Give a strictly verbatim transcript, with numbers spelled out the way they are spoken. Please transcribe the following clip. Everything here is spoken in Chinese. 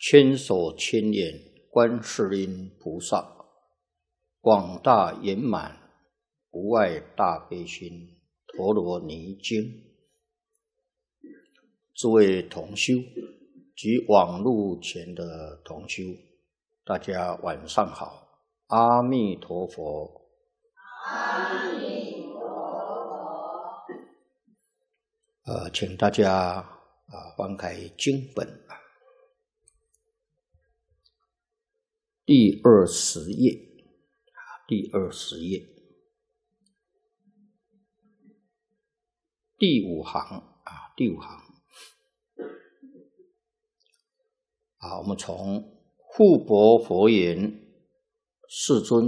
千手千眼观世音菩萨，广大圆满无碍大悲心陀罗尼经。诸位同修及网络前的同修，大家晚上好，阿弥陀佛。 阿弥陀佛。 呃，请大家啊翻开经本啊，第二十页，第二十页，第五行啊，第五行啊，我们从护国佛言世尊